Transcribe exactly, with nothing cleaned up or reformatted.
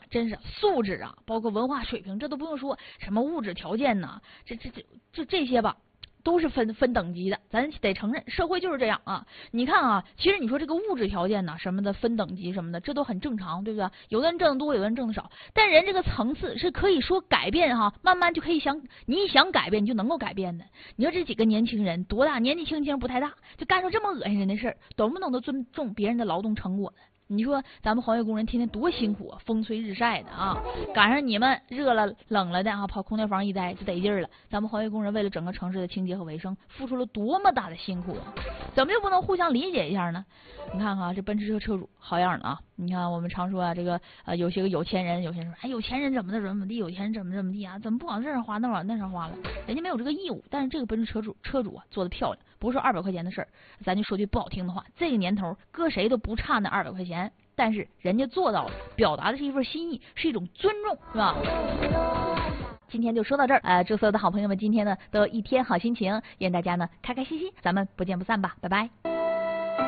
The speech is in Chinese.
真是素质啊，包括文化水平，这都不用说，什么物质条件呐，这这这这这些吧。都是分分等级的，咱得承认社会就是这样啊。你看啊，其实你说这个物质条件呢，什么的分等级什么的，这都很正常，对不对？有的人挣得多，有的人挣得少，但人这个层次是可以说改变哈，慢慢就可以想，你一想改变，你就能够改变的。你说这几个年轻人多大？年纪轻轻不太大，就干出这么恶心人的事儿，懂不懂得尊重别人的劳动成果呢？你说咱们环卫工人天天多辛苦啊，风吹日晒的啊，赶上你们热了冷了的啊，跑空调房一待就得劲儿了。咱们环卫工人为了整个城市的清洁和卫生，付出了多么大的辛苦啊！怎么就不能互相理解一下呢？你看哈，这奔驰车车主好样的啊！你看我们常说啊，这个呃有些个有钱人，有些人说哎有钱人怎么的怎么地，有钱人怎么怎么地啊，怎么不往这上花，那往那上花了？人家没有这个义务，但是这个奔驰车主车主啊做的漂亮，不是二百块钱的事儿，咱就说句不好听的话，这个年头搁谁都不差那二百块钱。但是人家做到了，表达的是一份心意，是一种尊重，是吧？今天就说到这儿，呃，祝所有的好朋友们今天呢都一天好心情，愿大家呢开开心心，咱们不见不散吧，拜拜。